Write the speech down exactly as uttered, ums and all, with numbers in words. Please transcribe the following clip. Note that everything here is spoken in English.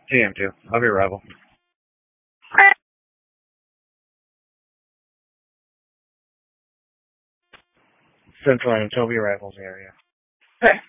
T M two. I'll be Rebel. Central and Toby Rivals area.